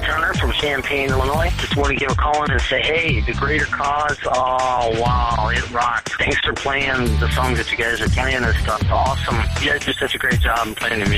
Turner from Champaign, Illinois. Just want to give a call in and say, hey, the Greater Cause, oh, wow, it rocks. Thanks for playing the songs that you guys are playing and stuff. Awesome. You guys do such a great job in playing the music.